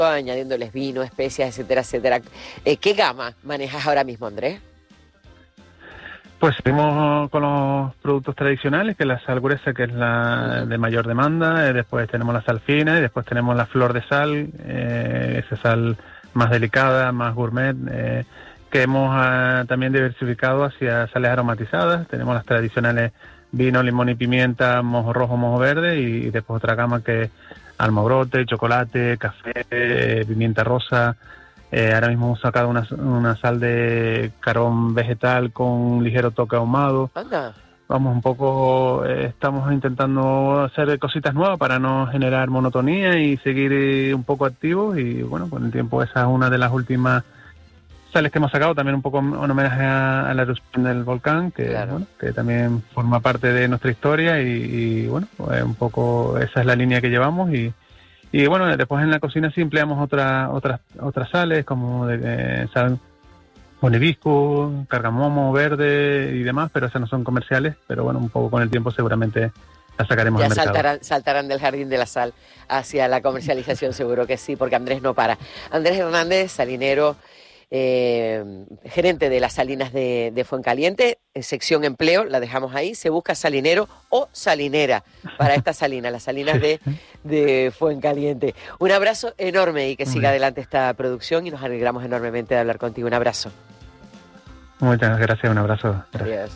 añadiéndoles vino, especias, etcétera, etcétera. ¿Qué gama manejas ahora mismo, Andrés? Pues seguimos con los productos tradicionales, que es la sal gruesa, que es la de mayor demanda, después tenemos la sal fina y después tenemos la flor de sal, esa sal más delicada, más gourmet, que hemos también diversificado hacia sales aromatizadas. Tenemos las tradicionales vino, limón y pimienta, mojo rojo, mojo verde, y después otra gama que es almobrote, chocolate, café, pimienta rosa. Ahora mismo hemos sacado una sal de carbón vegetal con un ligero toque ahumado. Anda. Vamos un poco, estamos intentando hacer cositas nuevas para no generar monotonía y seguir un poco activos, y bueno, con el tiempo esa es una de las últimas sales que hemos sacado, también un poco en homenaje a la erupción del volcán, que Claro. bueno, que también forma parte de nuestra historia, y bueno, un poco esa es la línea que llevamos. Y bueno, después en la cocina sí empleamos otras sales, como sal con hibiscus, cardamomo verde y demás, pero esas no son comerciales, pero bueno, un poco con el tiempo seguramente las sacaremos Ya al mercado. saltarán del jardín de la sal hacia la comercialización, seguro que sí, porque Andrés no para. Andrés Hernández, salinero, gerente de las salinas de Fuencaliente, sección empleo, la dejamos ahí. Se busca salinero o salinera para esta salina, las salinas de Fuencaliente. Un abrazo enorme y que siga adelante esta producción, y nos alegramos enormemente de hablar contigo. Un abrazo. Muchas gracias, un abrazo. Gracias.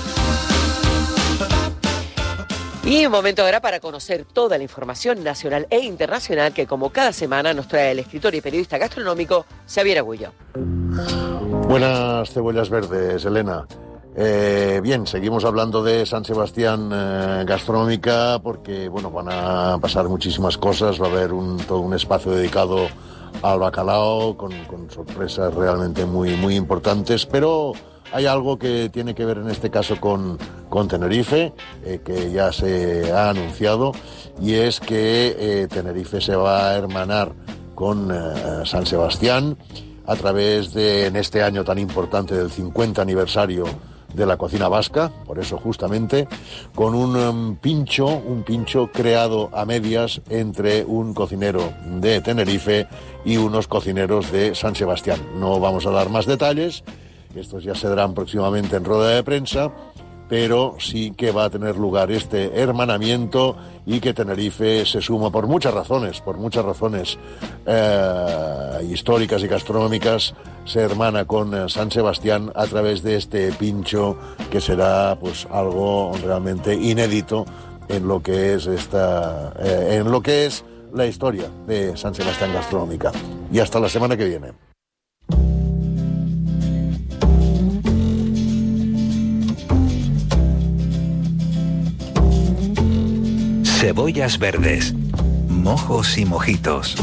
Y un momento ahora para conocer toda la información nacional e internacional que, como cada semana, nos trae el escritor y periodista gastronómico Xavier Agullo. Buenas cebollas verdes, Elena. Bien, seguimos hablando de San Sebastián Gastronómica, porque bueno, van a pasar muchísimas cosas. Va a haber todo un espacio dedicado al bacalao con sorpresas realmente muy, muy importantes, pero hay algo que tiene que ver en este caso con Tenerife, que ya se ha anunciado, y es que Tenerife se va a hermanar con San Sebastián a través de, en este año tan importante del 50 aniversario de la cocina vasca, por eso justamente, con un pincho creado a medias entre un cocinero de Tenerife y unos cocineros de San Sebastián. No vamos a dar más detalles, estos ya se darán próximamente en rueda de prensa, pero sí que va a tener lugar este hermanamiento, y que Tenerife se suma por muchas razones históricas y gastronómicas, se hermana con San Sebastián a través de este pincho, que será pues algo realmente inédito en lo que es la historia de San Sebastián Gastronómica. Y hasta la semana que viene. Cebollas verdes, mojos y mojitos.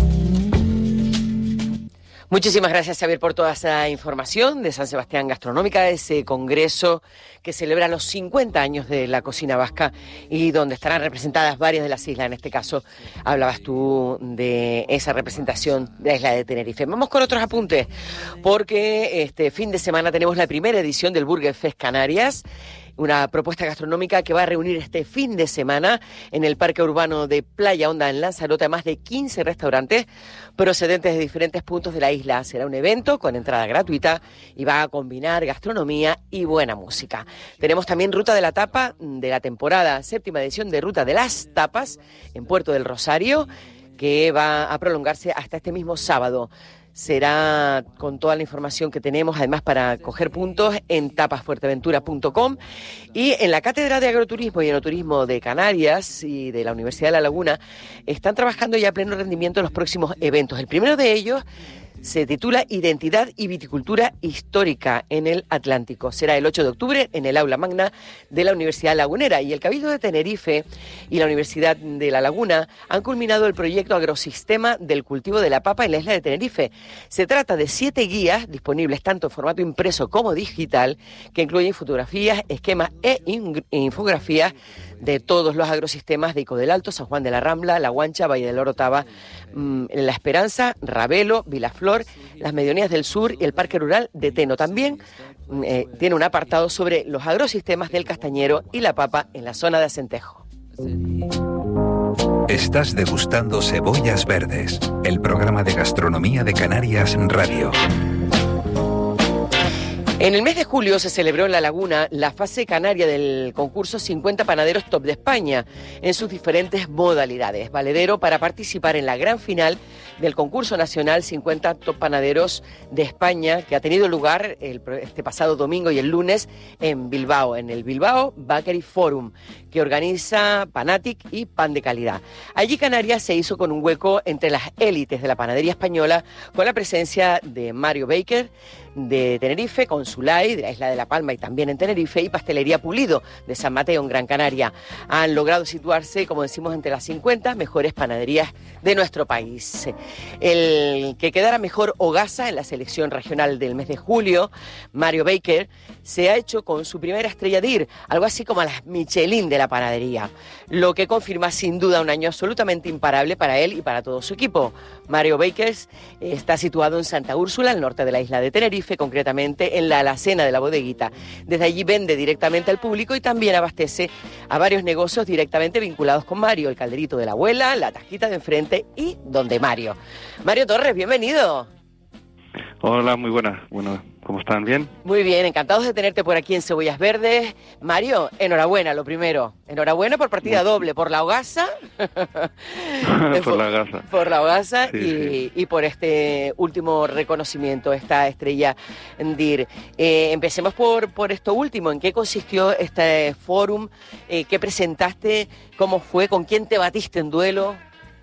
Muchísimas gracias, Xavier, por toda esa información de San Sebastián Gastronómica, ese congreso que celebra los 50 años de la cocina vasca y donde estarán representadas varias de las islas. En este caso, hablabas tú de esa representación de la isla de Tenerife. Vamos con otros apuntes, porque este fin de semana tenemos la primera edición del Burger Fest Canarias, una propuesta gastronómica que va a reunir este fin de semana en el Parque Urbano de Playa Honda en Lanzarote a más de 15 restaurantes procedentes de diferentes puntos de la isla. Será un evento con entrada gratuita y va a combinar gastronomía y buena música. Tenemos también Ruta de la Tapa de la temporada, séptima edición de Ruta de las Tapas en Puerto del Rosario, que va a prolongarse hasta este mismo sábado. Será con toda la información que tenemos, además para coger puntos, en tapasfuerteventura.com. Y en la Cátedra de Agroturismo y Enoturismo de Canarias y de la Universidad de La Laguna están trabajando ya a pleno rendimiento en los próximos eventos. El primero de ellos se titula Identidad y Viticultura Histórica en el Atlántico. Será el 8 de octubre en el Aula Magna de la Universidad Lagunera, y el Cabildo de Tenerife y la Universidad de La Laguna han culminado el proyecto Agrosistema del cultivo de la papa en la isla de Tenerife. Se trata de 7 guías disponibles tanto en formato impreso como digital, que incluyen fotografías, esquemas e infografías de todos los agrosistemas de Ico del Alto, San Juan de la Rambla, La Guancha, Valle del Orotava, La Esperanza, Ravelo, Vilaflor, las Medianías del Sur y el Parque Rural de Teno. También tiene un apartado sobre los agrosistemas del castañero y la papa en la zona de Acentejo. Estás degustando Cebollas Verdes, el programa de gastronomía de Canarias Radio. En el mes de julio se celebró en La Laguna la fase canaria del concurso 50 Panaderos Top de España en sus diferentes modalidades. Valedero para participar en la gran final del concurso nacional 50 Top Panaderos de España, que ha tenido lugar este pasado domingo y el lunes en Bilbao, en el Bilbao Bakery Forum, que organiza Panatic y Pan de Calidad. Allí Canarias se hizo con un hueco entre las élites de la panadería española, con la presencia de Mario Baker de Tenerife, con Zulay de la isla de La Palma y también en Tenerife, y Pastelería Pulido de San Mateo en Gran Canaria. Han logrado situarse, como decimos, entre las 50 mejores panaderías de nuestro país. El que quedara mejor hogaza en la selección regional del mes de julio, Mario Baker, se ha hecho con su primera estrella DIR, algo así como a las Michelin de la panadería, lo que confirma sin duda un año absolutamente imparable para él y para todo su equipo. Mario Baker está situado en Santa Úrsula, al norte de la isla de Tenerife, concretamente en la alacena de la bodeguita. Desde allí vende directamente al público y también abastece a varios negocios directamente vinculados con Mario: el calderito de la abuela, la tasquita de enfrente y donde Mario. Mario Torres, bienvenido. Hola, muy buenas. Bueno, ¿cómo están? ¿Bien? Muy bien, encantados de tenerte por aquí en Cebollas Verdes. Mario, enhorabuena, lo primero. Enhorabuena por partida doble, por la hogaza. Por la hogaza. Por la hogaza, sí. Y por este último reconocimiento, esta estrella DIR. Empecemos por esto último. ¿En qué consistió este fórum? ¿Qué presentaste? ¿Cómo fue? ¿Con quién te batiste en duelo?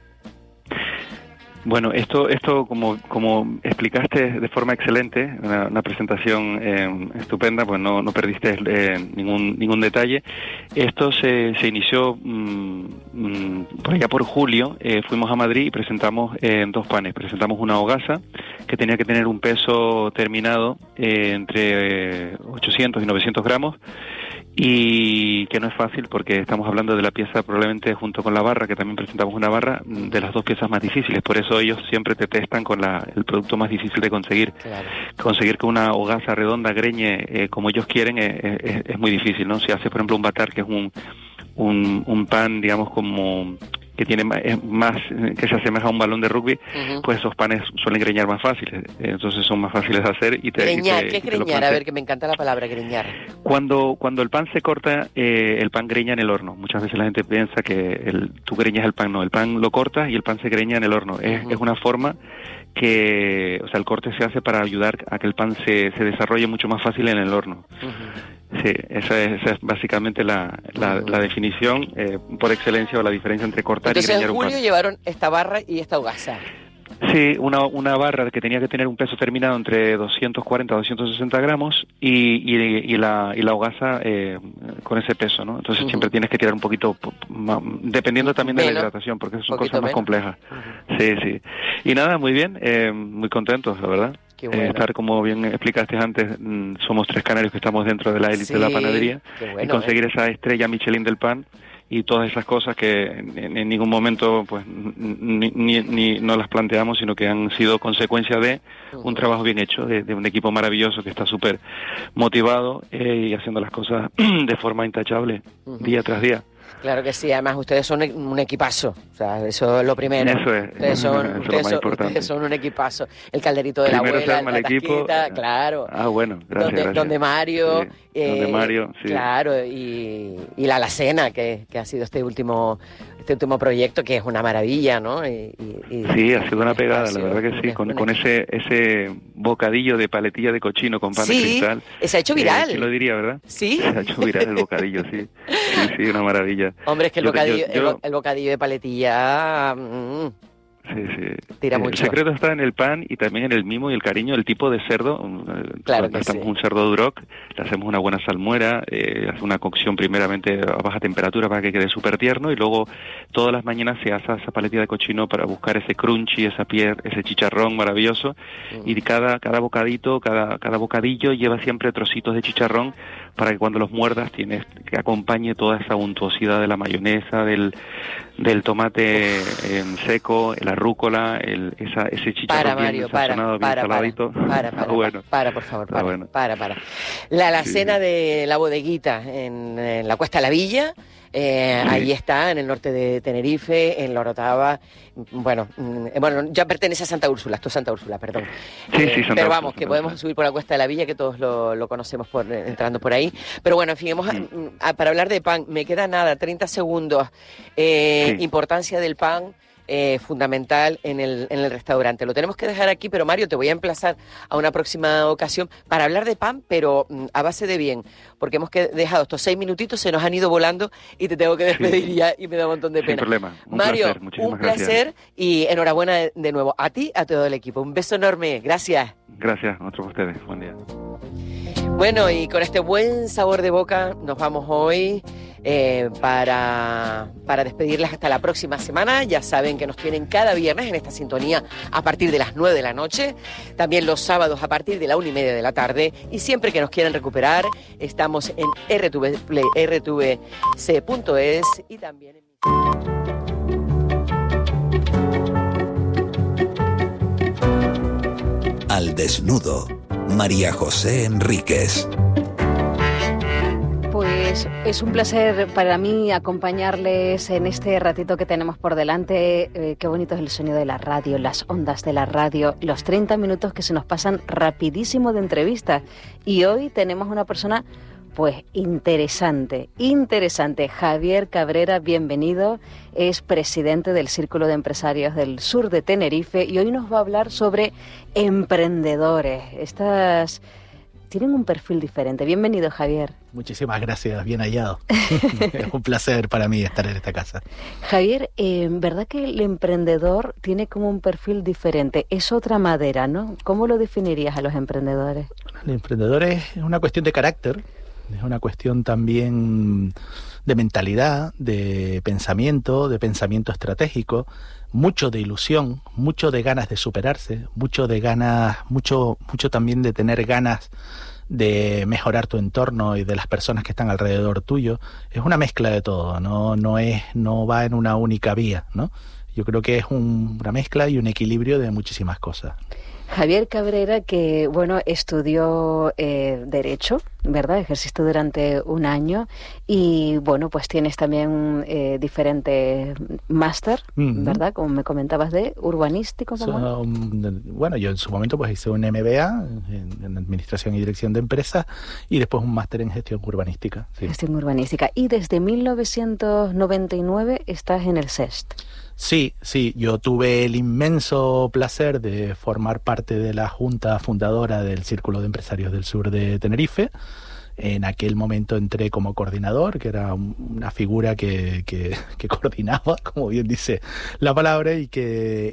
Bueno, esto como explicaste de forma excelente, una presentación estupenda, pues no perdiste ningún detalle. Esto se inició por allá por julio. Fuimos a Madrid y presentamos dos panes. Presentamos una hogaza que tenía que tener un peso terminado entre 800 y 900 gramos, y que no es fácil porque estamos hablando de la pieza, probablemente junto con la barra, que también presentamos una barra, de las dos piezas más difíciles. Por eso ellos siempre te testan con el producto más difícil de conseguir. Claro. Conseguir que una hogaza redonda greñe como ellos quieren es muy difícil, ¿no? Si haces, por ejemplo, un batar, que es un pan, digamos, como que tiene más, que se asemeja a un balón de rugby, pues esos panes suelen greñar más fáciles, entonces son más fáciles de hacer. Greñar, ¿qué es greñar? A ver, que me encanta la palabra greñar. Cuando el pan se corta, el pan greña en el horno. Muchas veces la gente piensa que tú greñas el pan. No, el pan lo cortas y el pan se greña en el horno. Es una forma que, o sea, el corte se hace para ayudar a que el pan se desarrolle mucho más fácil en el horno. Sí, esa es básicamente la definición por excelencia, o la diferencia entre cortar y greñar un pan. Entonces en julio llevaron esta barra y esta hogaza. Sí, una barra que tenía que tener un peso terminado entre 240 a 260 gramos y la hogaza con ese peso, ¿no? Entonces siempre tienes que tirar un poquito, dependiendo también de la hidratación, porque son cosas más complejas. Sí. Y nada, muy bien, muy contentos, la verdad. Bueno. Estar, como bien explicaste antes, somos 3 canarios que estamos dentro de la élite de la panadería, y conseguir esa estrella Michelin del pan y todas esas cosas que en ningún momento pues ni no las planteamos, sino que han sido consecuencia de un trabajo bien hecho, de un equipo maravilloso que está súper motivado y haciendo las cosas de forma intachable día tras día. Claro que sí, además ustedes son un equipazo, o sea, eso es lo primero. Eso es, ustedes son un equipazo. El calderito de primero la abuela, la tasquita, claro. Bueno, gracias. Donde Mario. Sí, donde Mario, sí. Claro, y la alacena, que ha sido este último proyecto, que es una maravilla, ¿no? Sí, ha sido una pegada, la verdad que sí, con ese bocadillo de paletilla de cochino con pan de cristal. Se ha hecho viral. ¿Quién lo diría, verdad? Sí. Se ha hecho viral el bocadillo, sí. Sí, una maravilla. Hombre, es que el bocadillo de paletilla... Sí. Tira mucho. El secreto está en el pan y también en el mimo y el cariño del tipo de cerdo. Claro que sí. Un cerdo duroc, le hacemos una buena salmuera, hace una cocción primeramente a baja temperatura para que quede súper tierno, y luego todas las mañanas se asa esa paletilla de cochino para buscar ese crunchy, ese chicharrón maravilloso, y cada bocadillo lleva siempre trocitos de chicharrón para que cuando los muerdas tienes que acompañe toda esa untuosidad de la mayonesa, del tomate en seco, el rúcula, ese chicharrón bien sazonado, bien saladito. Para, por favor, para. La alacena de la bodeguita en la Cuesta de la Villa. Ahí está, en el norte de Tenerife, en la Orotava. Bueno, ya pertenece a Santa Úrsula, esto es Santa Úrsula, perdón. Pero vamos, que podemos subir por la Cuesta de la Villa, que todos lo conocemos entrando por ahí. Pero bueno, en fin, para hablar de pan, me queda nada, 30 segundos. Importancia del pan. Fundamental en el restaurante. Lo tenemos que dejar aquí, pero Mario, te voy a emplazar a una próxima ocasión para hablar de pan, pero a base de bien, porque hemos dejado estos 6 minutitos, se nos han ido volando y te tengo que despedir ya y me da un montón de pena. Sin problema. Mario, un placer y enhorabuena de nuevo a ti, a todo el equipo. Un beso enorme. Gracias. Gracias, otro para ustedes. Buen día. Bueno, y con este buen sabor de boca nos vamos hoy para despedirles hasta la próxima semana. Ya saben que nos tienen cada viernes en esta sintonía a partir de las 9 de la noche, también los sábados a partir de la 1:30 de la tarde, y siempre que nos quieran recuperar estamos en rtvc.es y también en... Al desnudo, María José Enríquez. Pues es un placer para mí acompañarles en este ratito que tenemos por delante. Qué bonito es el sonido de la radio, las ondas de la radio, los 30 minutos que se nos pasan rapidísimo de entrevista. Y hoy tenemos una persona pues interesante. Javier Cabrera, bienvenido. Es presidente del Círculo de Empresarios del Sur de Tenerife y hoy nos va a hablar sobre emprendedores. Tienen un perfil diferente. Bienvenido, Javier. Muchísimas gracias, bien hallado. Es un placer para mí estar en esta casa. Javier, ¿verdad que el emprendedor tiene como un perfil diferente? Es otra madera, ¿no? ¿Cómo lo definirías a los emprendedores? El emprendedor es una cuestión de carácter, es una cuestión también de mentalidad, de pensamiento estratégico, mucho de ilusión, mucho de ganas de superarse, mucho también de tener ganas de mejorar tu entorno y de las personas que están alrededor tuyo. Es una mezcla de todo, no va en una única vía, ¿no? Yo creo que es una mezcla y un equilibrio de muchísimas cosas. Javier Cabrera, que estudió Derecho, ¿verdad? Ejerciste durante un año y pues tienes también diferentes máster, ¿verdad? Como me comentabas de urbanístico. Yo en su momento hice un MBA en Administración y Dirección de Empresas y después un máster en Gestión Urbanística. Sí. Gestión Urbanística. Y desde 1999 estás en el CEST. Sí, yo tuve el inmenso placer de formar parte de la junta fundadora del Círculo de Empresarios del Sur de Tenerife. En aquel momento entré como coordinador, que era una figura que coordinaba, como bien dice la palabra, y que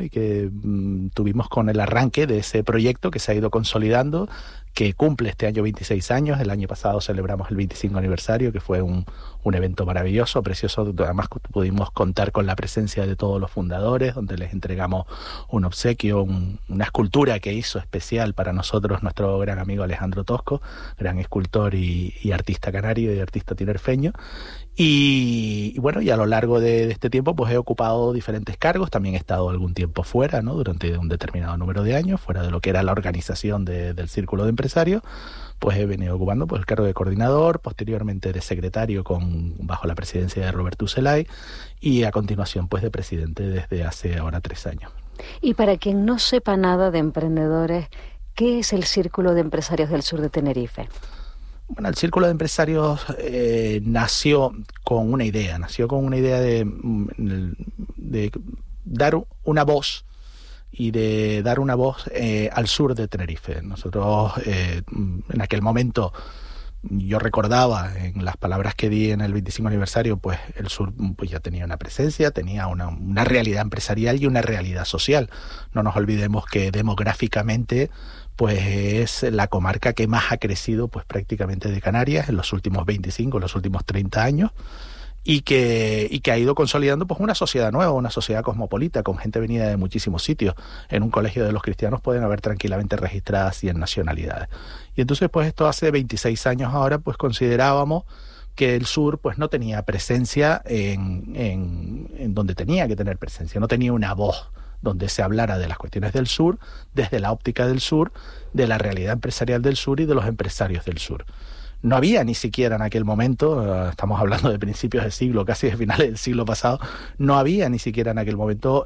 tuvimos con el arranque de ese proyecto que se ha ido consolidando, que cumple este año 26 años. El año pasado celebramos el 25 aniversario, que fue un evento maravilloso, precioso. Además pudimos contar con la presencia de todos los fundadores, donde les entregamos un obsequio, una escultura que hizo especial para nosotros nuestro gran amigo Alejandro Tosco, gran escultor y artista canario y artista tinerfeño. Y a lo largo de este tiempo he ocupado diferentes cargos. También he estado algún tiempo fuera, ¿no? Durante un determinado número de años, fuera de lo que era la organización del Círculo de Empresarios. He venido ocupando el cargo de coordinador, posteriormente de secretario bajo la presidencia de Roberto Ucelay y a continuación de presidente desde hace ahora 3 años. Y para quien no sepa nada de emprendedores, ¿qué es el Círculo de Empresarios del Sur de Tenerife? Bueno, el Círculo de Empresarios nació con una idea de dar una voz al sur de Tenerife. Nosotros en aquel momento, yo recordaba en las palabras que di en el 25 aniversario, el sur ya tenía una presencia, tenía una realidad empresarial y una realidad social. No nos olvidemos que demográficamente es la comarca que más ha crecido prácticamente de Canarias en los últimos 30 años. Y que ha ido consolidando una sociedad nueva, una sociedad cosmopolita, con gente venida de muchísimos sitios. En un colegio de los cristianos pueden haber tranquilamente registradas 100 nacionalidades. Y entonces esto hace 26 años ahora considerábamos que el sur pues no tenía presencia en donde tenía que tener presencia, no tenía una voz donde se hablara de las cuestiones del sur, desde la óptica del sur, de la realidad empresarial del sur y de los empresarios del sur. No había ni siquiera en aquel momento, estamos hablando de principios del siglo, casi de finales del siglo pasado, no había ni siquiera en aquel momento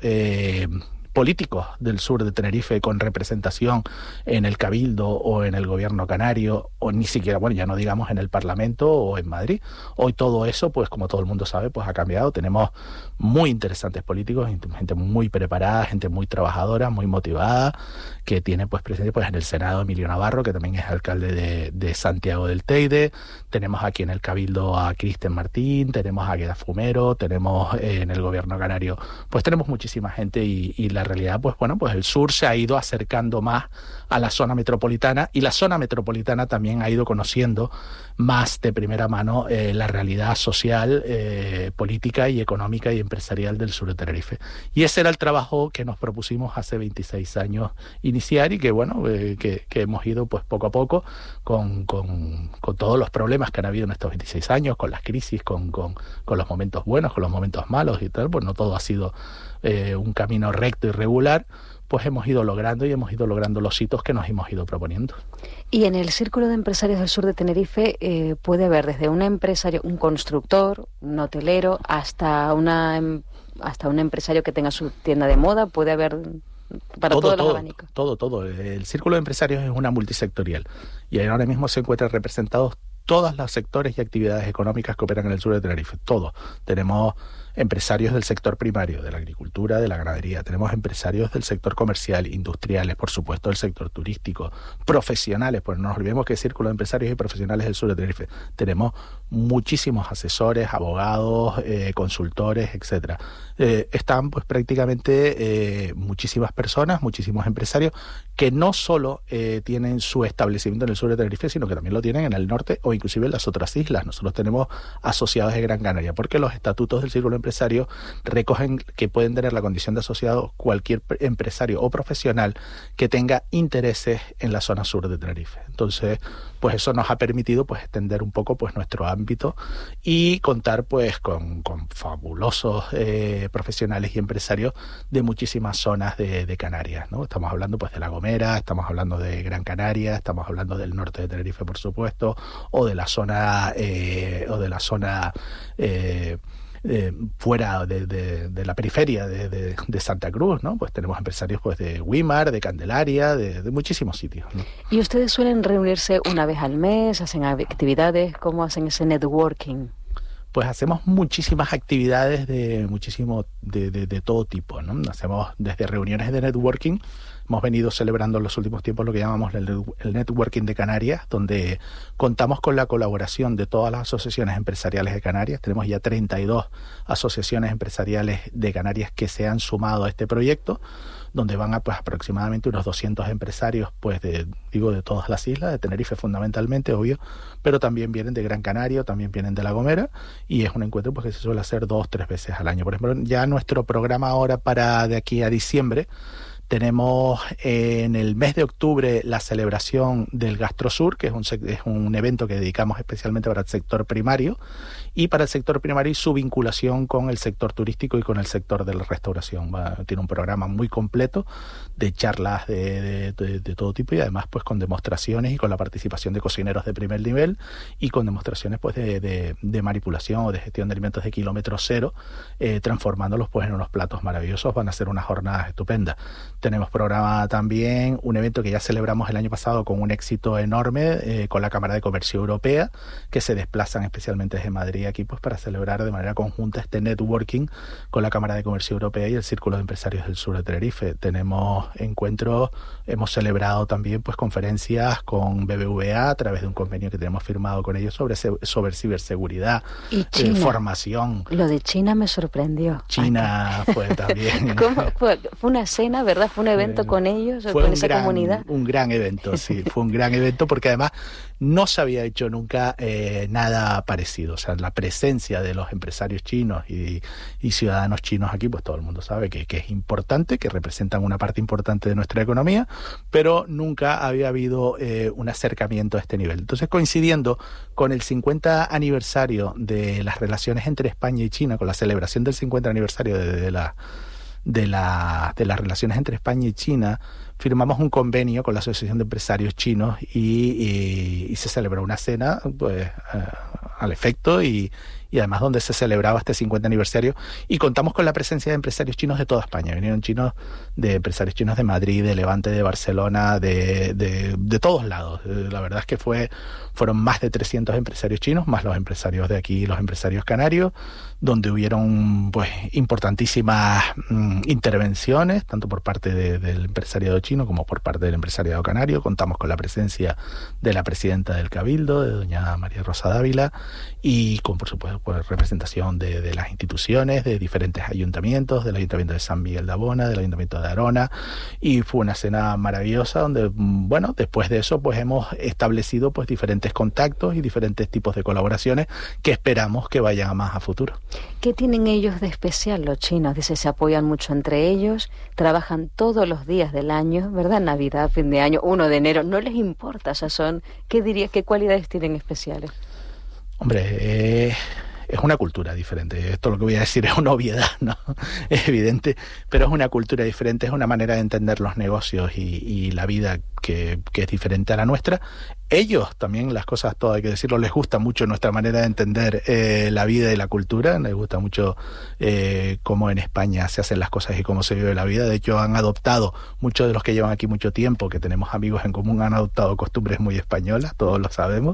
políticos del sur de Tenerife con representación en el Cabildo o en el gobierno canario, o ni siquiera, bueno, ya no digamos en el Parlamento o en Madrid. Hoy todo eso, pues como todo el mundo sabe, pues ha cambiado. Tenemos muy interesantes políticos, gente muy preparada, gente muy trabajadora, muy motivada, que tiene pues presencia pues en el Senado Emilio Navarro, que también es alcalde de Santiago del Teide. Tenemos aquí en el Cabildo a Cristian Martín, tenemos a Gueda Fumero, tenemos en el gobierno canario, pues tenemos muchísima gente y la realidad, pues bueno, pues el sur se ha ido acercando más a la zona metropolitana y la zona metropolitana también ha ido conociendo más de primera mano la realidad social, política y económica y empresarial del sur de Tenerife. Y ese era el trabajo que nos propusimos hace 26 años iniciar y que bueno, que hemos ido pues poco a poco con todos los problemas que han habido en estos 26 años, con las crisis, con los momentos buenos, con los momentos malos y tal, pues no todo ha sido un camino recto y regular, pues hemos ido logrando los hitos que nos hemos ido proponiendo. Y en el Círculo de Empresarios del Sur de Tenerife puede haber desde un empresario, un constructor, un hotelero, hasta un empresario que tenga su tienda de moda, puede haber para todos los abanicos. Todo. El Círculo de Empresarios es una multisectorial y ahora mismo se encuentran representados todos los sectores y actividades económicas que operan en el sur de Tenerife, todos. Tenemos empresarios del sector primario, de la agricultura, de la ganadería, tenemos empresarios del sector comercial, industriales, por supuesto del sector turístico, profesionales, pues no nos olvidemos que el Círculo de Empresarios y Profesionales del Sur de Tenerife, tenemos muchísimos asesores, abogados, consultores, etcétera. Están pues prácticamente muchísimas personas, muchísimos empresarios que no solo tienen su establecimiento en el sur de Tenerife, sino que también lo tienen en el norte o inclusive en las otras islas. Nosotros tenemos asociados de Gran Canaria, porque los estatutos del Círculo Empresario recogen que pueden tener la condición de asociado cualquier empresario o profesional que tenga intereses en la zona sur de Tenerife. Entonces, pues eso nos ha permitido pues extender un poco pues nuestro ámbito y contar pues con fabulosos profesionales y empresarios de muchísimas zonas de Canarias, ¿no? Estamos hablando pues de La Gomera, estamos hablando de Gran Canaria, estamos hablando del norte de Tenerife, por supuesto, o de la zona fuera de la periferia de Santa Cruz, ¿no? Pues tenemos empresarios pues de Güímar, de Candelaria, de muchísimos sitios, ¿no? ¿Y ustedes suelen reunirse una vez al mes? ¿Hacen actividades? ¿Cómo hacen ese networking? Pues hacemos muchísimas actividades de todo tipo, ¿no? Hacemos desde reuniones de networking. Hemos venido celebrando en los últimos tiempos lo que llamamos el Networking de Canarias, donde contamos con la colaboración de todas las asociaciones empresariales de Canarias. Tenemos ya 32 asociaciones empresariales de Canarias que se han sumado a este proyecto, donde van a pues aproximadamente unos 200 empresarios pues de todas las islas, de Tenerife fundamentalmente, obvio, pero también vienen de Gran Canaria, también vienen de La Gomera, y es un encuentro pues que se suele hacer 2-3 veces al año. Por ejemplo, ya nuestro programa ahora para de aquí a diciembre, tenemos en el mes de octubre la celebración del GastroSur, que es un evento que dedicamos especialmente para el sector primario, y para el sector primario y su vinculación con el sector turístico y con el sector de la restauración. Tiene un programa muy completo de charlas de todo tipo y además pues con demostraciones y con la participación de cocineros de primer nivel y con demostraciones pues de manipulación o de gestión de alimentos de kilómetro cero, transformándolos pues en unos platos maravillosos. Van a ser unas jornadas estupendas. Tenemos programada también un evento que ya celebramos el año pasado con un éxito enorme con la Cámara de Comercio Europea, que se desplazan especialmente desde Madrid aquí pues para celebrar de manera conjunta este networking con la Cámara de Comercio Europea y el Círculo de Empresarios del Sur de Tenerife. Tenemos encuentros, hemos celebrado también pues conferencias con BBVA a través de un convenio que tenemos firmado con ellos sobre ciberseguridad, y China, formación. Lo de China me sorprendió. China fue también. ¿Cómo? Fue una cena, ¿verdad? fue un evento con ellos, fue con esa comunidad. Un gran evento, sí, fue un gran evento porque además no se había hecho nunca nada parecido. O sea, la presencia de los empresarios chinos y ciudadanos chinos aquí, pues todo el mundo sabe que es importante, que representan una parte importante de nuestra economía, pero nunca había habido un acercamiento a este nivel. Entonces, coincidiendo con el 50 aniversario de las relaciones entre España y China, con la celebración del 50 aniversario de las relaciones entre España y China, firmamos un convenio con la Asociación de Empresarios Chinos y se celebró una cena pues al efecto y además donde se celebraba este 50 aniversario y contamos con la presencia de empresarios chinos de toda España. Vinieron empresarios chinos de Madrid, de Levante, de Barcelona, de todos lados. La verdad es que fueron más de 300 empresarios chinos, más los empresarios de aquí, los empresarios canarios, donde hubieron pues importantísimas intervenciones, tanto por parte del empresariado chino como por parte del empresariado canario. Contamos con la presencia de la presidenta del Cabildo, de doña María Rosa Dávila, y con, por supuesto, pues, representación de las instituciones, de diferentes ayuntamientos, del Ayuntamiento de San Miguel de Abona, del Ayuntamiento de Arona, y fue una cena maravillosa donde, bueno, después de eso pues hemos establecido pues diferentes contactos y diferentes tipos de colaboraciones que esperamos que vayan a más a futuro. ¿Qué tienen ellos de especial los chinos? Dice, se apoyan mucho entre ellos, trabajan todos los días del año, ¿verdad? Navidad, fin de año, 1 de enero, no les importa, o sea, ¿qué dirías, qué cualidades tienen especiales? Hombre, es una cultura diferente. Esto lo que voy a decir es una obviedad, ¿no? Es evidente, pero es una cultura diferente, es una manera de entender los negocios y la vida que es diferente a la nuestra. Ellos también, las cosas, todo hay que decirlo, les gusta mucho nuestra manera de entender la vida y la cultura. Les gusta mucho cómo en España se hacen las cosas y cómo se vive la vida. De hecho, han adoptado, muchos de los que llevan aquí mucho tiempo, que tenemos amigos en común, han adoptado costumbres muy españolas, todos lo sabemos.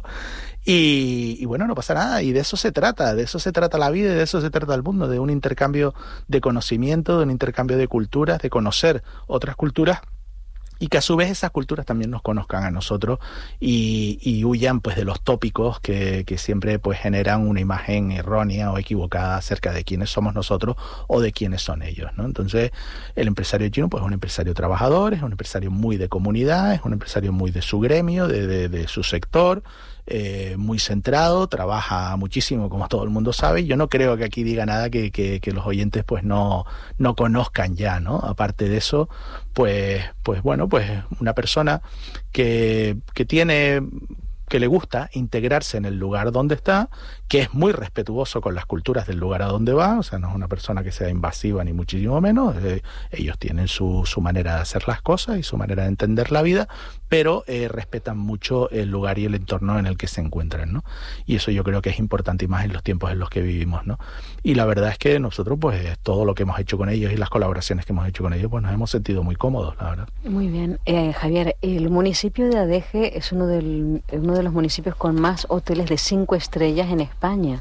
Y bueno, no pasa nada, y de eso se trata la vida y de eso se trata el mundo, de un intercambio de conocimiento, de un intercambio de culturas, de conocer otras culturas y que a su vez esas culturas también nos conozcan a nosotros y huyan pues de los tópicos que siempre pues generan una imagen errónea o equivocada acerca de quiénes somos nosotros o de quiénes son ellos, ¿no? Entonces el empresario chino pues es un empresario trabajador, es un empresario muy de comunidad, es un empresario muy de su gremio, de su sector, muy centrado, trabaja muchísimo, como todo el mundo sabe. Yo no creo que aquí diga nada que los oyentes pues no conozcan ya, ¿no? Aparte de eso, pues bueno, pues una persona que le gusta integrarse en el lugar donde está, que es muy respetuoso con las culturas del lugar a donde va, o sea, no es una persona que sea invasiva ni muchísimo menos. Ellos tienen su manera de hacer las cosas y su manera de entender la vida, pero respetan mucho el lugar y el entorno en el que se encuentran, ¿no? Y eso yo creo que es importante y más en los tiempos en los que vivimos, ¿no? Y la verdad es que nosotros, pues, todo lo que hemos hecho con ellos y las colaboraciones que hemos hecho con ellos, pues nos hemos sentido muy cómodos, la verdad. Muy bien. Javier, el municipio de Adeje es uno de los municipios con más hoteles de 5 estrellas en España.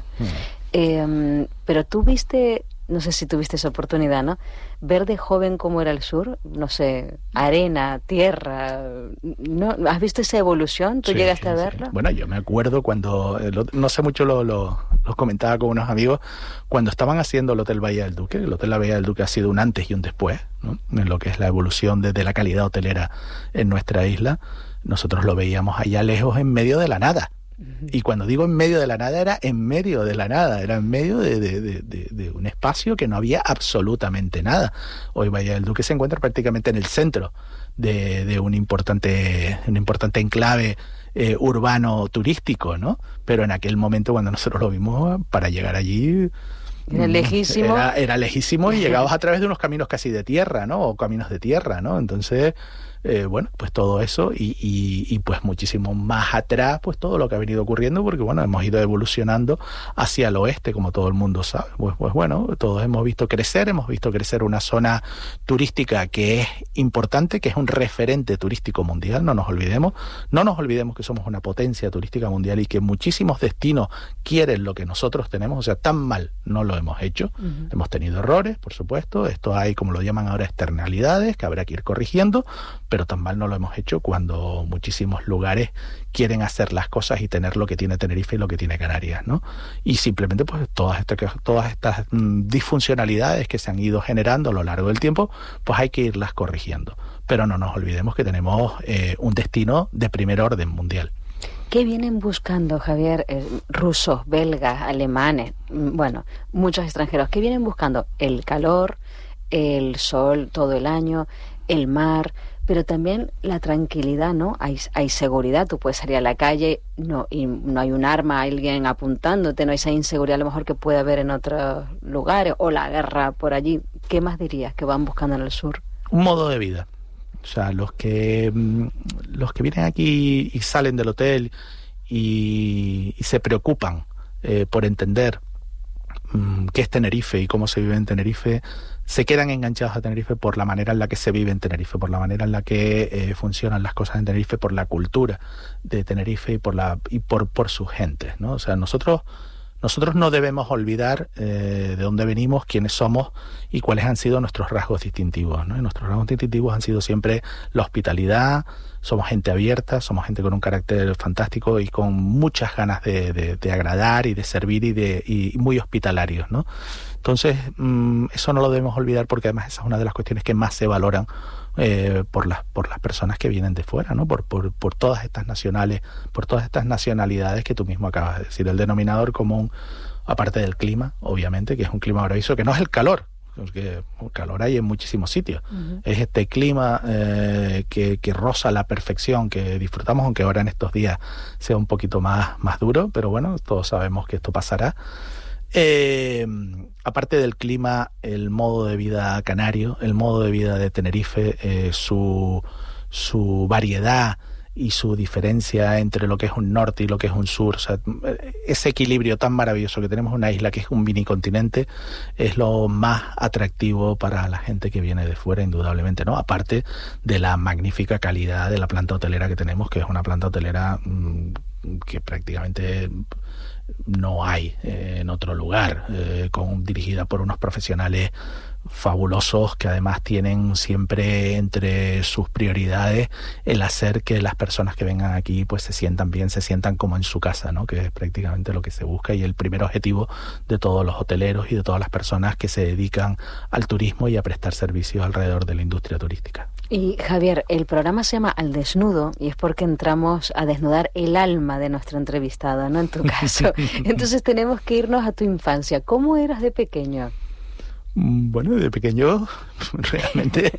Pero tú viste, no sé si tuviste esa oportunidad, ¿no? Ver de joven cómo era el sur, no sé, arena, tierra, ¿no? ¿Has visto esa evolución? ¿Tú llegaste a verlo? Bueno, yo me acuerdo cuando, no sé mucho, lo comentaba con unos amigos, cuando estaban haciendo el Hotel Bahía del Duque. El Hotel Bahía del Duque ha sido un antes y un después, ¿no? En lo que es la evolución de la calidad hotelera en nuestra isla. Nosotros lo veíamos allá lejos, en medio de la nada. Y cuando digo en medio de la nada, era en medio de la nada, era en medio de un espacio que no había absolutamente nada. Hoy Bahía del Duque se encuentra prácticamente en el centro de un importante enclave urbano turístico, ¿no? Pero en aquel momento, cuando nosotros lo vimos, para llegar allí... Era lejísimo. Era lejísimo y llegabas a través de unos caminos casi de tierra, ¿no? O caminos de tierra, ¿no? Entonces... bueno, pues todo eso y pues muchísimo más atrás, pues todo lo que ha venido ocurriendo, porque bueno, hemos ido evolucionando hacia el oeste, como todo el mundo sabe. Pues bueno, todos hemos visto crecer una zona turística que es importante, que es un referente turístico mundial. No nos olvidemos que somos una potencia turística mundial y que muchísimos destinos quieren lo que nosotros tenemos. O sea, tan mal no lo hemos hecho. Hemos tenido errores, por supuesto. Esto hay, como lo llaman ahora, externalidades que habrá que ir corrigiendo, pero pero tan mal no lo hemos hecho cuando muchísimos lugares quieren hacer las cosas y tener lo que tiene Tenerife y lo que tiene Canarias, ¿no? Y simplemente pues todas estas disfuncionalidades que se han ido generando a lo largo del tiempo, pues hay que irlas corrigiendo. Pero no nos olvidemos que tenemos un destino de primer orden mundial. ¿Qué vienen buscando, Javier? Rusos, belgas, alemanes, bueno, muchos extranjeros. ¿Qué vienen buscando? El calor, el sol todo el año, el mar, pero también la tranquilidad, ¿no? Hay seguridad, tú puedes salir a la calle y no hay un arma, alguien apuntándote, no hay esa inseguridad a lo mejor que puede haber en otros lugares, o la guerra por allí. ¿Qué más dirías que van buscando en el sur? Un modo de vida. O sea, los que vienen aquí y salen del hotel y se preocupan por entender qué es Tenerife y cómo se vive en Tenerife, se quedan enganchados a Tenerife por la manera en la que se vive en Tenerife, por la manera en la que funcionan las cosas en Tenerife, por la cultura de Tenerife y por sus gentes, ¿no? O sea, nosotros no debemos olvidar de dónde venimos, quiénes somos y cuáles han sido nuestros rasgos distintivos, ¿no? Y nuestros rasgos distintivos han sido siempre la hospitalidad, somos gente abierta, somos gente con un carácter fantástico y con muchas ganas de agradar y de servir y muy hospitalarios, ¿no? Entonces, eso no lo debemos olvidar porque además esa es una de las cuestiones que más se valoran por las personas que vienen de fuera, ¿no? Por todas estas nacionalidades que tú mismo acabas de decir. El denominador común, aparte del clima, obviamente, que es un clima maravilloso, que no es el calor, porque calor hay en muchísimos sitios. Uh-huh. Es este clima que roza la perfección, que disfrutamos, aunque ahora en estos días sea un poquito más duro, pero bueno, todos sabemos que esto pasará. Aparte del clima, el modo de vida canario, el modo de vida de Tenerife, su variedad y su diferencia entre lo que es un norte y lo que es un sur, o sea, ese equilibrio tan maravilloso que tenemos en una isla que es un minicontinente es lo más atractivo para la gente que viene de fuera, indudablemente, ¿no? Aparte de la magnífica calidad de la planta hotelera que tenemos, que es una planta hotelera que prácticamente no hay en otro lugar, dirigida por unos profesionales fabulosos que además tienen siempre entre sus prioridades el hacer que las personas que vengan aquí pues se sientan bien, se sientan como en su casa, ¿no? Que es prácticamente lo que se busca y el primer objetivo de todos los hoteleros y de todas las personas que se dedican al turismo y a prestar servicios alrededor de la industria turística. Y Javier, el programa se llama Al Desnudo y es porque entramos a desnudar el alma de nuestro entrevistado, ¿no? En tu caso. Entonces tenemos que irnos a tu infancia. ¿Cómo eras de pequeño? Bueno, de pequeño realmente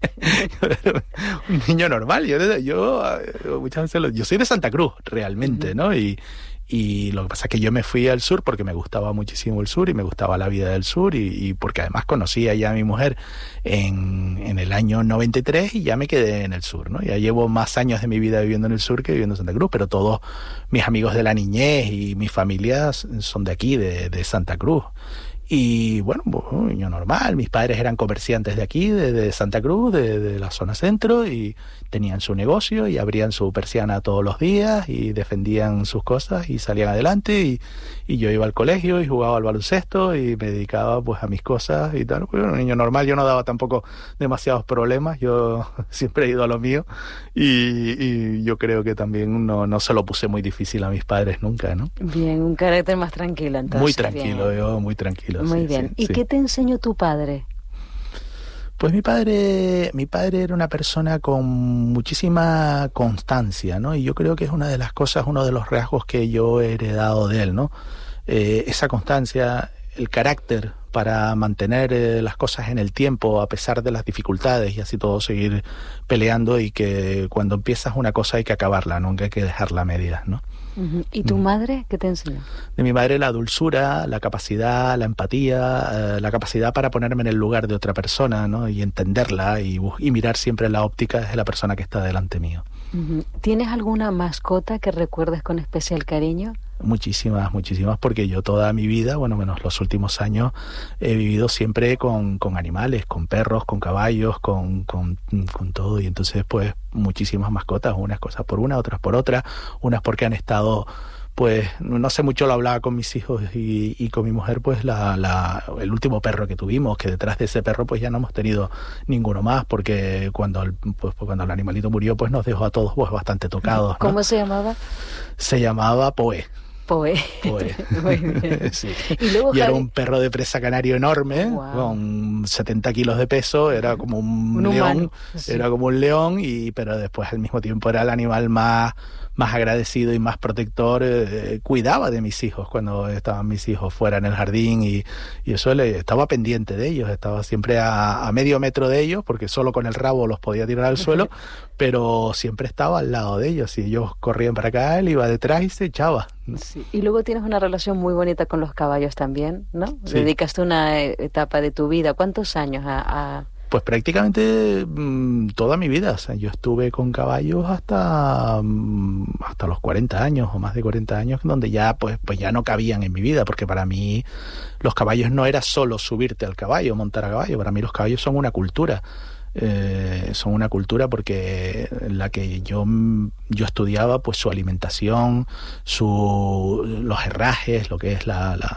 un niño normal. Yo muchas veces yo soy de Santa Cruz realmente, ¿no? Y lo que pasa es que yo me fui al sur porque me gustaba muchísimo el sur y me gustaba la vida del sur y porque además conocía ya a mi mujer en el año 93 y ya me quedé en el sur, ¿no? Ya llevo más años de mi vida viviendo en el sur que viviendo en Santa Cruz, pero todos mis amigos de la niñez y mi familia son de aquí, de Santa Cruz. Y bueno, un niño normal, mis padres eran comerciantes de aquí, de Santa Cruz, de la zona centro, y tenían su negocio y abrían su persiana todos los días y defendían sus cosas y salían adelante y yo iba al colegio y jugaba al baloncesto y me dedicaba pues a mis cosas y tal. Pues, un niño normal, yo no daba tampoco demasiados problemas, yo siempre he ido a lo mío y yo creo que también no se lo puse muy difícil a mis padres nunca, ¿no? Bien, un carácter más tranquilo entonces. Muy tranquilo, yo muy tranquilo. Muy bien. ¿Y qué te enseñó tu padre? Pues mi padre era una persona con muchísima constancia, ¿no? Y yo creo que es una de las cosas, uno de los rasgos que yo he heredado de él, ¿no? Esa constancia, el carácter para mantener las cosas en el tiempo a pesar de las dificultades y así todo seguir peleando y que cuando empiezas una cosa hay que acabarla, nunca hay que dejarla a medias, ¿no? ¿Y tu madre qué te enseñó? De mi madre la dulzura, la capacidad, la empatía, la capacidad para ponerme en el lugar de otra persona, ¿no? Y entenderla y mirar siempre la óptica desde la persona que está delante mío. ¿Tienes alguna mascota que recuerdes con especial cariño? Muchísimas, porque yo toda mi vida, bueno, menos los últimos años, he vivido siempre con animales, con perros, con caballos, con todo, y entonces pues muchísimas mascotas, unas cosas por una, otras por otra, unas porque han estado pues no sé mucho, lo hablaba con mis hijos y con mi mujer, pues el último perro que tuvimos, que detrás de ese perro pues ya no hemos tenido ninguno más, porque cuando el animalito murió pues nos dejó a todos pues bastante tocados, ¿no? ¿Cómo se llamaba? Se llamaba Poe. Poe. Muy bien. Sí. Y era un perro de presa canario enorme, wow, con 70 kilos de peso, era como un león, humano, sí. Era como un león, pero después al mismo tiempo era el animal más agradecido y más protector. Cuidaba de mis hijos cuando estaban mis hijos fuera en el jardín y eso, estaba pendiente de ellos, estaba siempre a medio metro de ellos, porque solo con el rabo los podía tirar al suelo, pero siempre estaba al lado de ellos. Si ellos corrían para acá, él iba detrás y se echaba. Sí. Y luego tienes una relación muy bonita con los caballos también, ¿no? Sí. Dedicaste una etapa de tu vida. ¿Cuántos años a...? Pues prácticamente toda mi vida. O sea, yo estuve con caballos hasta los 40 años o más de 40 años, donde ya pues ya no cabían en mi vida, porque para mí los caballos no era solo subirte al caballo, montar a caballo. Para mí los caballos son una cultura. Son una cultura porque en la que yo estudiaba pues su alimentación, los herrajes, lo que es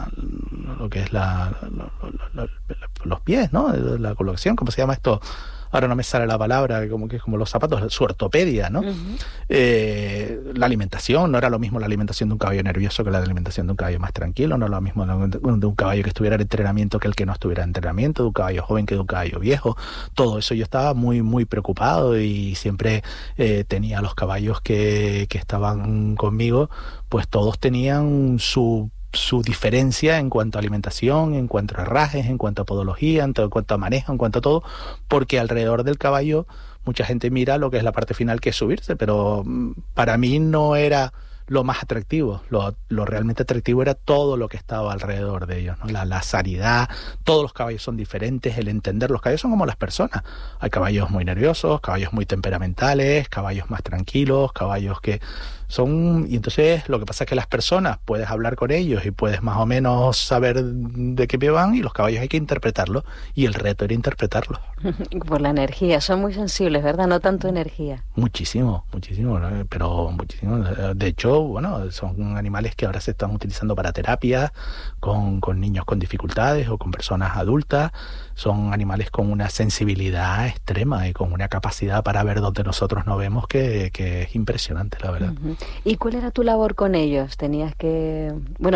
los pies, ¿no? La colocación, ¿cómo se llama esto? Ahora no me sale la palabra, como que es como los zapatos, su ortopedia, ¿no? Uh-huh. La alimentación, no era lo mismo la alimentación de un caballo nervioso que la alimentación de un caballo más tranquilo, no era lo mismo de un caballo que estuviera en entrenamiento que el que no estuviera en entrenamiento, de un caballo joven que de un caballo viejo. Todo eso yo estaba muy, muy preocupado, y siempre tenía los caballos que estaban conmigo, pues todos tenían su diferencia en cuanto a alimentación, en cuanto a herrajes, en cuanto a podología, en cuanto a manejo, en cuanto a todo, porque alrededor del caballo mucha gente mira lo que es la parte final, que es subirse, pero para mí no era lo más atractivo. Lo realmente atractivo era todo lo que estaba alrededor de ellos, ¿no? La sanidad. Todos los caballos son diferentes, el entender. Los caballos son como las personas. Hay caballos muy nerviosos, caballos muy temperamentales, caballos más tranquilos, caballos que son... Y entonces lo que pasa es que las personas puedes hablar con ellos y puedes más o menos saber de qué pie van, y los caballos hay que interpretarlos, y el reto era interpretarlos. Por la energía, son muy sensibles, ¿verdad? No tanto energía. Muchísimo, ¿no? Pero muchísimo. De hecho, bueno, son animales que ahora se están utilizando para terapias con niños con dificultades o con personas adultas. Son animales con una sensibilidad extrema y con una capacidad para ver donde nosotros no vemos que es impresionante, la verdad. Uh-huh. ¿Y cuál era tu labor con ellos? ¿Tenías que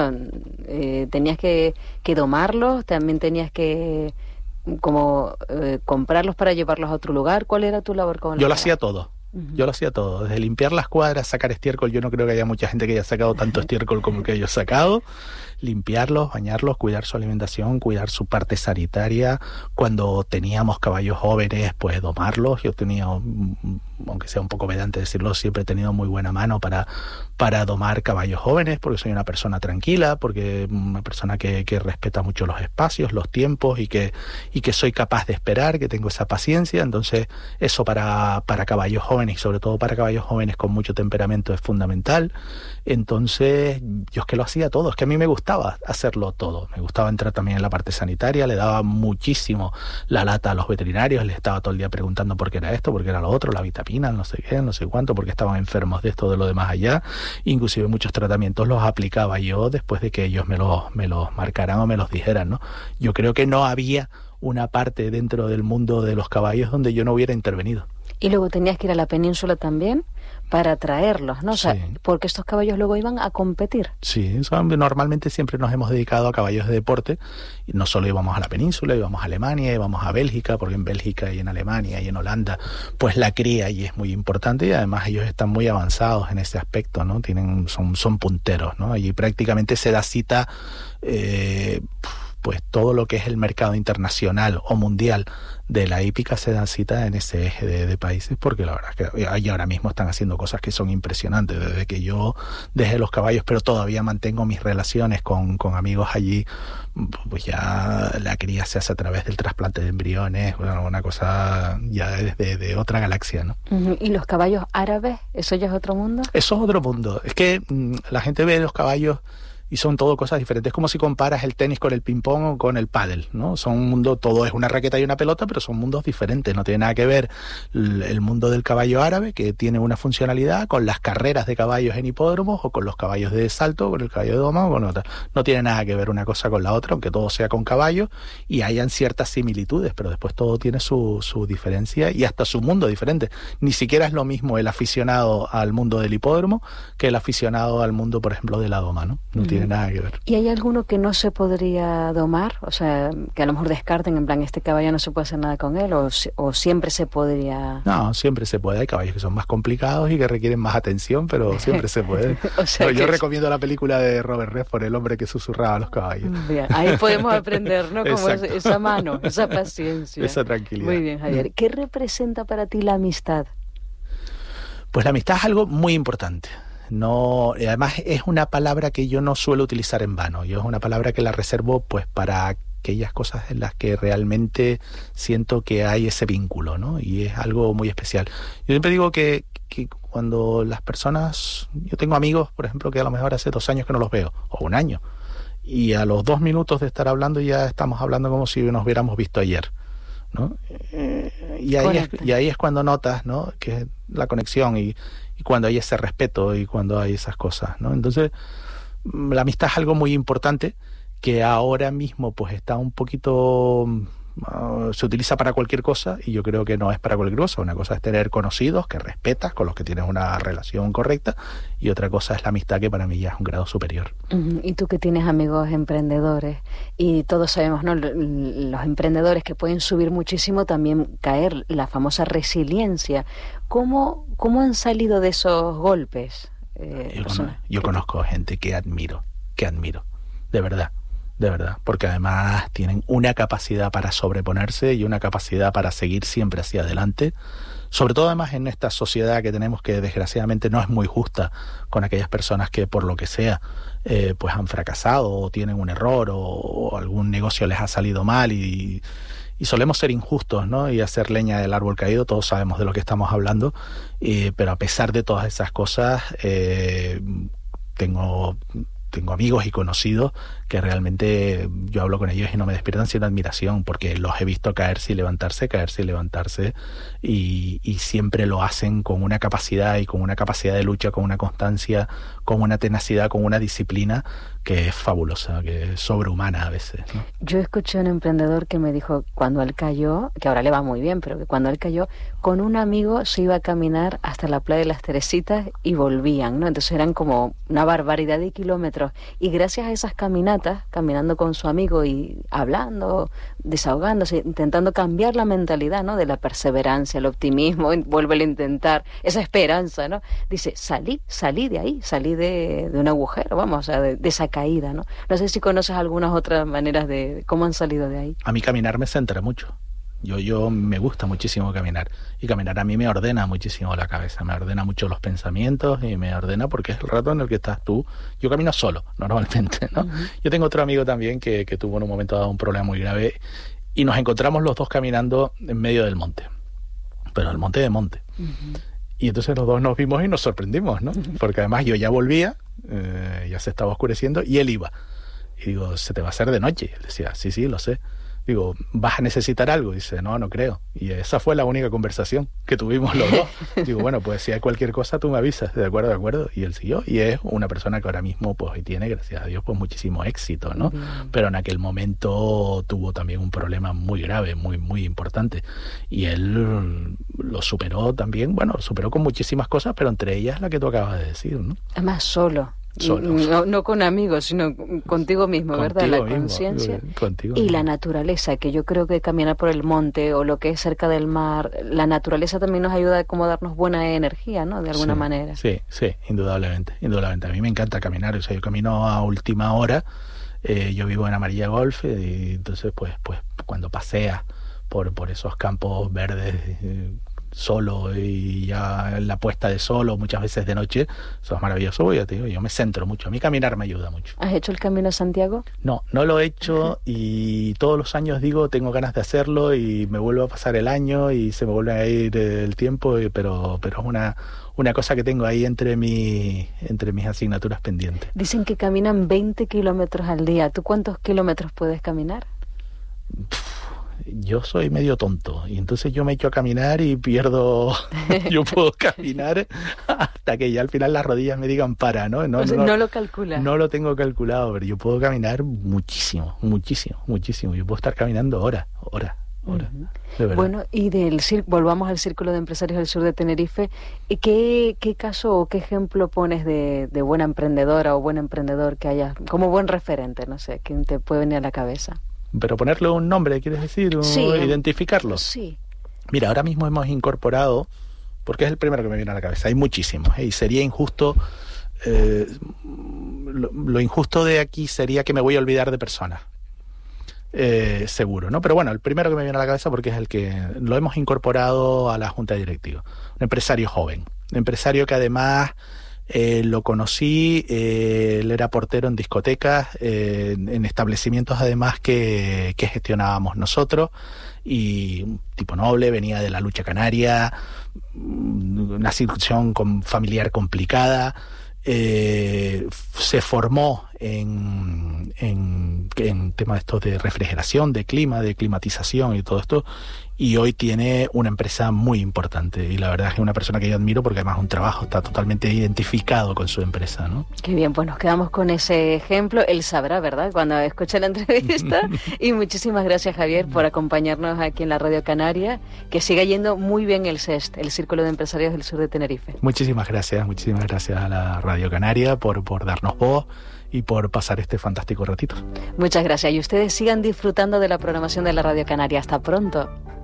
domarlos? ¿También tenías que comprarlos para llevarlos a otro lugar? ¿Cuál era tu labor con ellos? Yo lo hacía todo. Yo lo hacía todo, desde limpiar las cuadras, sacar estiércol. Yo no creo que haya mucha gente que haya sacado tanto estiércol como el que yo he sacado. Limpiarlos, bañarlos, cuidar su alimentación, cuidar su parte sanitaria. Cuando teníamos caballos jóvenes, pues domarlos. Yo tenía, aunque sea un poco pedante decirlo, siempre he tenido muy buena mano para domar caballos jóvenes, porque soy una persona tranquila, porque una persona que respeta mucho los espacios, los tiempos, y que soy capaz de esperar, que tengo esa paciencia. Entonces eso para caballos jóvenes, y sobre todo para caballos jóvenes con mucho temperamento, es fundamental. Entonces yo es que lo hacía todo, es que a mí me gustaba hacerlo todo. Me gustaba entrar también en la parte sanitaria, le daba muchísimo la lata a los veterinarios, les estaba todo el día preguntando por qué era esto, por qué era lo otro, la vitamina, no sé qué, no sé cuánto, porque estaban enfermos de esto, de lo demás allá. Inclusive muchos tratamientos los aplicaba yo después de que ellos me los marcaran o me los dijeran, ¿no? Yo creo que no había una parte dentro del mundo de los caballos donde yo no hubiera intervenido. Y luego tenías que ir a la península también para traerlos, ¿no? O sea, sí. Porque estos caballos luego iban a competir. Sí, normalmente siempre nos hemos dedicado a caballos de deporte. Y no solo íbamos a la península, íbamos a Alemania, íbamos a Bélgica, porque en Bélgica y en Alemania y en Holanda, pues la cría allí es muy importante, y además ellos están muy avanzados en ese aspecto, ¿no? Son punteros, ¿no? Allí prácticamente se da cita pues todo lo que es el mercado internacional o mundial de la hípica se dan cita en ese eje de países, porque la verdad es que ahí ahora mismo están haciendo cosas que son impresionantes. Desde que yo dejé los caballos, pero todavía mantengo mis relaciones con amigos allí, pues ya la cría se hace a través del trasplante de embriones, bueno, una cosa ya de otra galaxia, ¿no? ¿Y los caballos árabes? ¿Eso ya es otro mundo? Eso es otro mundo. Es que la gente ve los caballos y son todo cosas diferentes. Es como si comparas el tenis con el ping-pong o con el pádel, ¿no? Son un mundo, todo es una raqueta y una pelota, pero son mundos diferentes. No tiene nada que ver el mundo del caballo árabe, que tiene una funcionalidad, con las carreras de caballos en hipódromos, o con los caballos de salto, con el caballo de doma, o con otra. No tiene nada que ver una cosa con la otra, aunque todo sea con caballos y hayan ciertas similitudes, pero después todo tiene su diferencia y hasta su mundo diferente. Ni siquiera es lo mismo el aficionado al mundo del hipódromo que el aficionado al mundo, por ejemplo, de la doma, ¿no? No tiene nada que ver. ¿Y hay alguno que no se podría domar? O sea, que a lo mejor descarten, en plan, este caballo no se puede hacer nada con él, o siempre se podría... No, siempre se puede. Hay caballos que son más complicados y que requieren más atención, pero siempre se puede. O sea, yo recomiendo la película de Robert Redford, El hombre que susurraba a los caballos. Bien, ahí podemos aprender, ¿no? Como esa mano, esa paciencia. Esa tranquilidad. Muy bien, Javier. ¿Qué representa para ti la amistad? Pues la amistad es algo muy importante. No, además es una palabra que yo no suelo utilizar en vano. Yo es una palabra que la reservo pues para aquellas cosas en las que realmente siento que hay ese vínculo, ¿no? Y es algo muy especial. Yo siempre digo que cuando las personas... Yo tengo amigos, por ejemplo, que a lo mejor hace 2 años que no los veo, o 1 año, y a los 2 minutos de estar hablando ya estamos hablando como si nos hubiéramos visto ayer, ¿no? Y ahí es cuando notas, ¿no?, que la conexión y cuando hay ese respeto y cuando hay esas cosas, ¿no? Entonces, la amistad es algo muy importante que ahora mismo pues está un poquito... se utiliza para cualquier cosa y yo creo que no es para cualquier cosa. Una cosa es tener conocidos que respetas, con los que tienes una relación correcta, y otra cosa es la amistad, que para mí ya es un grado superior. Y tú que tienes amigos emprendedores, y todos sabemos, ¿no?, los emprendedores que pueden subir muchísimo, también caer, la famosa resiliencia. ¿Cómo han salido de esos golpes? Yo conozco gente que admiro, de verdad, porque además tienen una capacidad para sobreponerse y una capacidad para seguir siempre hacia adelante, sobre todo además en esta sociedad que tenemos, que desgraciadamente no es muy justa con aquellas personas que por lo que sea pues han fracasado o tienen un error o algún negocio les ha salido mal y solemos ser injustos, ¿no?, y hacer leña del árbol caído. Todos sabemos de lo que estamos hablando, pero a pesar de todas esas cosas tengo amigos y conocidos que realmente yo hablo con ellos y no me despiertan sino admiración, porque los he visto caerse y levantarse, y siempre lo hacen con una capacidad de lucha, con una constancia, con una tenacidad, con una disciplina que es fabulosa, que es sobrehumana a veces, ¿no? Yo escuché a un emprendedor que me dijo, cuando él cayó, que ahora le va muy bien, pero que cuando él cayó, con un amigo se iba a caminar hasta la playa de las Teresitas y volvían, ¿no? Entonces eran como una barbaridad de kilómetros, y gracias a esas caminatas, caminando con su amigo y hablando, desahogándose, intentando cambiar la mentalidad, ¿no?, de la perseverancia, el optimismo, vuelve a intentar, esa esperanza, ¿no? Dice, salí de ahí, salí de un agujero, vamos, o sea, de esa caída, ¿no? No sé si conoces algunas otras maneras de cómo han salido de ahí. A mí caminar me centra mucho. Yo me gusta muchísimo caminar, y caminar a mí me ordena muchísimo la cabeza, me ordena mucho los pensamientos y me ordena porque es el rato en el que estás tú. Yo camino solo, normalmente, ¿no? Yo tengo otro amigo también que tuvo en un momento dado un problema muy grave y nos encontramos los dos caminando en medio del monte, pero el monte de monte. Y entonces los dos nos vimos y nos sorprendimos, ¿no? Porque además yo ya volvía, ya se estaba oscureciendo y él iba. Y digo, se te va a hacer de noche. Y él decía, sí, lo sé. Digo, ¿vas a necesitar algo? Dice, no creo. Y esa fue la única conversación que tuvimos los dos. Digo, bueno, pues si hay cualquier cosa tú me avisas. De acuerdo. Y él siguió. Y es una persona que ahora mismo pues tiene, gracias a Dios, pues muchísimo éxito, ¿no? Pero en aquel momento tuvo también un problema muy grave, muy importante. Y él lo superó también, lo superó con muchísimas cosas, pero entre ellas la que tú acabas de decir, ¿no? Además solo. No con amigos, sino contigo mismo, ¿verdad? La conciencia y la naturaleza, que yo creo que caminar por el monte o lo que es cerca del mar, la naturaleza también nos ayuda a como darnos buena energía, ¿no? De alguna manera. Sí, indudablemente. A mí me encanta caminar, o sea, yo camino a última hora, yo vivo en Amarilla Golf, y entonces pues cuando paseas por esos campos verdes solo y ya en la puesta de sol o muchas veces de noche, eso es maravilloso. Yo me centro mucho, a mí caminar me ayuda mucho. ¿Has hecho el Camino de Santiago? No lo he hecho y todos los años digo tengo ganas de hacerlo y me vuelvo a pasar el año y se me vuelve a ir el tiempo, pero es una cosa que tengo ahí entre mis asignaturas pendientes. Dicen que caminan 20 kilómetros al día. ¿Tú cuántos kilómetros puedes caminar? Yo soy medio tonto y entonces yo me echo a caminar y pierdo. Yo puedo caminar hasta que ya al final las rodillas me digan para, ¿no? No lo calculas. No lo tengo calculado, pero yo puedo caminar muchísimo. Yo puedo estar caminando horas. Bueno, y volvamos al Círculo de Empresarios del Sur de Tenerife. ¿Qué caso o qué ejemplo pones de buena emprendedora o buen emprendedor que haya como buen referente? No sé, ¿quién te puede venir a la cabeza? Pero ponerle un nombre, ¿quieres decir? ¿O sí, identificarlo? Sí. Mira, ahora mismo hemos incorporado, porque es el primero que me viene a la cabeza, hay muchísimos, y sería injusto, lo injusto de aquí sería que me voy a olvidar de personas, seguro, ¿no? Pero bueno, el primero que me viene a la cabeza porque es el que lo hemos incorporado a la Junta Directiva, un empresario joven, un empresario que además... lo conocí, él era portero en discotecas, en establecimientos además que gestionábamos nosotros, y un tipo noble, venía de la lucha canaria, una situación familiar complicada, se formó en temas estos de refrigeración, de clima, de climatización y todo esto, y hoy tiene una empresa muy importante, y la verdad es que es una persona que yo admiro porque además un trabajo está totalmente identificado con su empresa, ¿no? Qué bien, pues nos quedamos con ese ejemplo. Él sabrá, ¿verdad?, cuando escuche la entrevista. Y muchísimas gracias, Javier, por acompañarnos aquí en la Radio Canaria. Que siga yendo muy bien el CEST, el Círculo de Empresarios del Sur de Tenerife. Muchísimas gracias a la Radio Canaria por darnos voz y por pasar este fantástico ratito. Muchas gracias, y ustedes sigan disfrutando de la programación de la Radio Canaria. Hasta pronto.